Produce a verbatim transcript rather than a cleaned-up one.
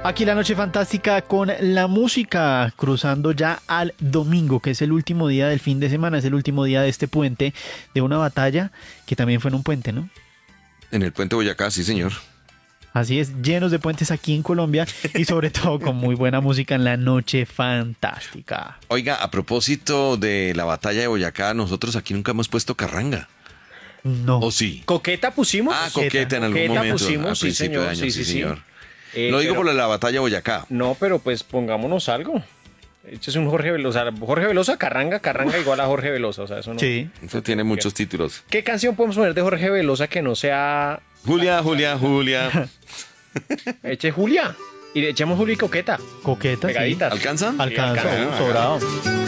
Aquí la noche fantástica con la música, cruzando ya al domingo, que es el último día del fin de semana, es el último día de este puente, de una batalla que también fue en un puente, ¿no? En el puente Boyacá, sí señor. Así es, llenos de puentes aquí en Colombia y sobre todo con muy buena música en la noche fantástica. Oiga, a propósito de la batalla de Boyacá, nosotros aquí nunca hemos puesto carranga. No. ¿O sí? Coqueta pusimos. Ah, coqueta en algún Coqueta momento. pusimos, a sí, principio de señor, año, sí, sí, sí, sí. señor. Eh, Lo digo pero- por la batalla de Boyacá. No, pero pues pongámonos algo. Este es un Jorge Velosa. Jorge Velosa, Carranga, Carranga igual a Jorge Velosa. O sea, eso no. Sí. Eso tiene muchos títulos. ¿Qué canción podemos poner de Jorge Velosa que no sea Julia, Julia, Julia. Eche Julia? Y le echamos Julia y Coqueta. Coqueta, sí. Pegaditas. ¿Alcanzan? Alcanza, Sí, alcanza. uh, sobrado.